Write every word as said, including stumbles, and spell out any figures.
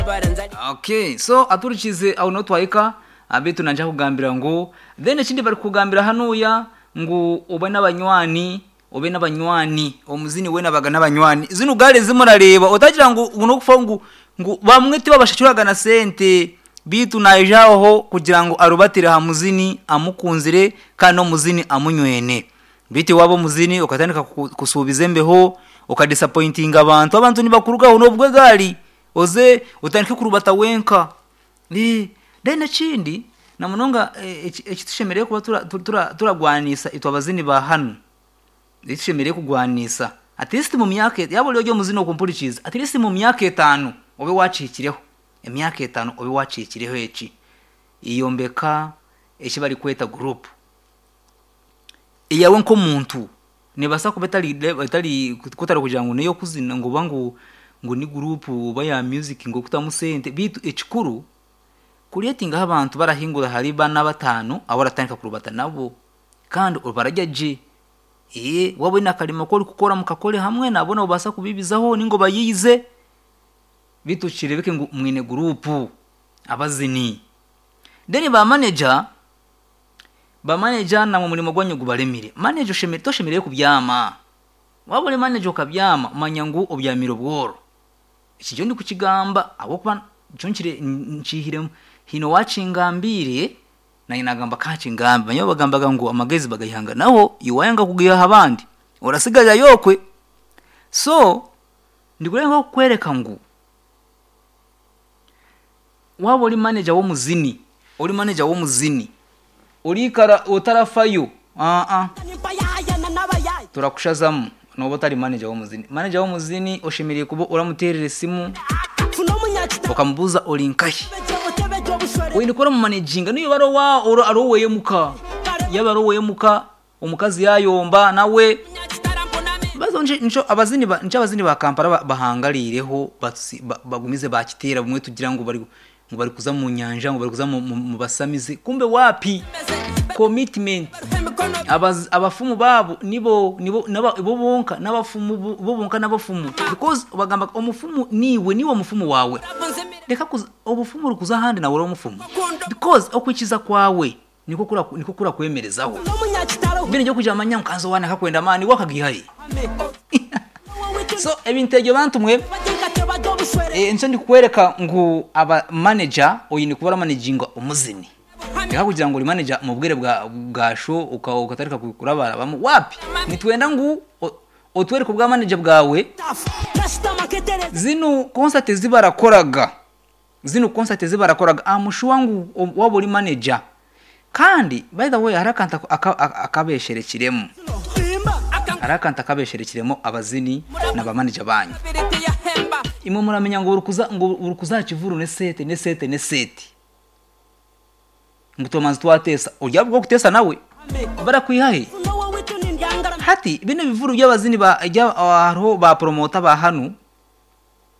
Okay, so aturikize aho no twayika abitu nanja kugambira ngo then ikindi bari kugambira hanuya ngo ube n'abanywani ube n'abanywani omuzini we nabaga n'abanywani zino gare zimurareba utagira ngo uno kufa ngo ngo bamwe tibabashacuraga na sente bitu najaho kugira ngo arubatire ha muzini amukunzire kano muzini amunywene biti wabo muzini ukatandika kusubiza mbeho ukadisappointinga abantu abantu nibakurugaho nobwe gari oze utanike kurubata wenka ni dena chindi na munonga ekitushemereye kuba turagwanisa tura, tura itwabazini ba hano ekitushemereye kugwanisa at least mu myaka yabo ryo muzino kumpurikiza at least mu myaka etanu obe wacikireho emyaka etanu obe wacikireho eki iyombeka ekibari kweta group iyawe nko muntu nibasa kubetali betali kutara kugira ngo niyo kuzina ngo bangu ngo ni group baya music ngo kutamusente bitu ekikuru creating abantu barahingura hari bana batanu abaratandika kurubata nabo kandi barajya je eh wabo ina kalima ko gukora mukakore hamwe nabona ubasa kubibizaho ningo bayize bitu kirebeke ngo mwine group abazini deni ba manager ba manager na mu murimo gwanyu gubaremire manager shemere to shemere kubyama wabole manager kabyama manyangu obyamiro bworo ikijyo ndi kukigamba abo kuba cyonchire nchihiremo hino wacingambire na inagamba kacingamba banyo bagambaga ngo amagezi bagayihanga naho iwayanga kugiha abandi urasigaza yokwe so ndikurenga kwereka ngo wabole manager wo muzini uri manager wo muzini urikara utarafayo ah ah turakushazamu no botari manager wo muzini manager wo muzini oshimiriye kubo uramuterere simu ukambuza olinkahi windi kora mu managing niyo baro wa oro arowe muka yabarowe muka umukazi yayomba nawe bazo nco abazini ba nco abazini ba Kampala bahangalireho bagumize bakitera bumwe tugira ngo bari ngo bari kuza mu nyanja ngo bari kuza mu basamize kumbe wapi commitment abaz abafumu babo nibo nibo nabo bonka nabafumu bo bonka nabafumu because bagamba umufumu niwe niwo mufumu wawe reka kuza obufumu rukuza handi nawe umufumu because okwikiza kwawe niko kura niko kura kwemerezaho bine cyo kuja amanya mukanzo wana kakwenda mani wakagihaye so ebintejo bantu mwe eh nso ndi kwereka ngo aba manager oyini kubara managing umuzini reka kugira ngo uri manager mu bwire bwa bwasho ukatarika kurabara bamu wapi nitwenda ngo otwereka bwa manager bwawe zino concert zibarakoraga zino concert zibarakoraga amushu wangu wabo uri manager kandi by the way harakanta akabesherekiremo harakanta akabesherekiremo abazini n'aba manager banyu imwe muramenya ngo urukuza ngo urukuza kivuru ne sete ne sete ne sete ngutomanzi twatesa urya bwo kutesa nawe barakwihahe hati bino bivuru by'abazini ba aho ba promoter ba hanu